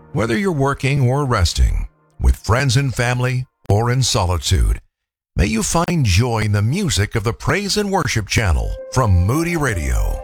Whether you're working or resting, with friends and family, or in solitude, may you find joy in the music of the Praise and Worship channel from Moody Radio.